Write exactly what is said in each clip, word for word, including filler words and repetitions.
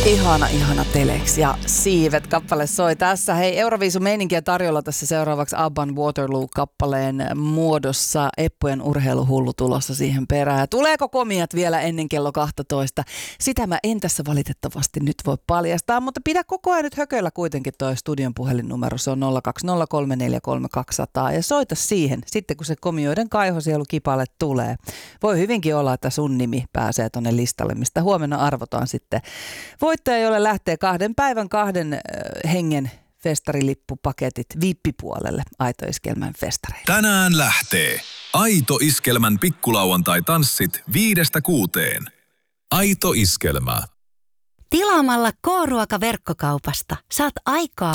Ihana, ihana Telex ja Siivet kappale soi tässä. Hei, Euroviisu-meininkiä tarjolla tässä seuraavaksi Abban Waterloo-kappaleen muodossa. Eppujen urheiluhullu tulossa siihen perään. Tuleeko komiat vielä ennen kello kaksitoista? Sitä mä en tässä valitettavasti nyt voi paljastaa, mutta pidä koko ajan nyt hököillä kuitenkin toi studion puhelinnumero. Se on nolla kaksi nolla kolme neljä kolme kaksi nolla nolla ja soita siihen sitten, kun se komioiden kaihosielukipale tulee. Voi hyvinkin olla, että sun nimi pääsee tonne listalle, mistä huomenna arvotaan sitten voittaja, jolle lähtee kahden päivän kahden äh, hengen festarilippupaketit vippipuolelle Aito Iskelmän festareille. Tänään lähtee Aito Iskelmän pikkulauantai-tanssit viidestä kuuteen. Aito Iskelmä. Tilaamalla K-ruoka-verkkokaupasta saat aikaa.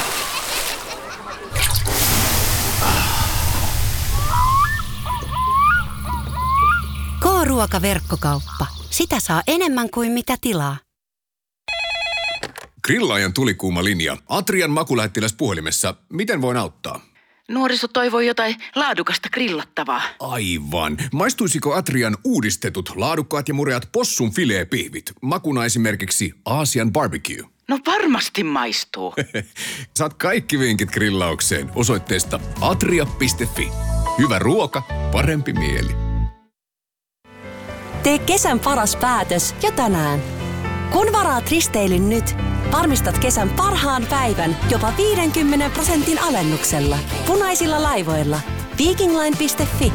K-ruoka-verkkokauppa. Sitä saa enemmän kuin mitä tilaa. Grillaajan tulikuuma linja. Atrian makulähettiläs puhelimessa. Miten voin auttaa? Nuoriso toivoi jotain laadukasta grillattavaa. Aivan. Maistuisiko Atrian uudistetut laadukkaat ja mureat possun fileepihvit? Makuna esimerkiksi Aasian barbecue. No varmasti maistuu. Saat kaikki vinkit grillaukseen osoitteesta atria piste fi. Hyvä ruoka, parempi mieli. Tee kesän paras päätös jo tänään. Kun varaat risteilyn nyt, varmistat kesän parhaan päivän jopa viidenkymmenen prosentin alennuksella. Punaisilla laivoilla. Vikingline piste fi.